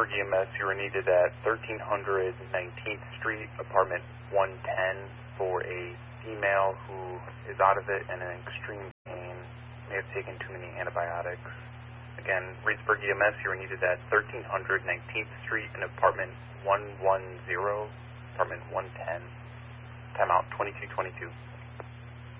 Reedsburg EMS, you are needed at 1300 19th Street, apartment 110, for a female who is out of it and in extreme pain, may have taken too many antibiotics. Again, Reedsburg EMS, you are needed at 1300 19th Street in apartment 110, apartment 110, timeout 2222.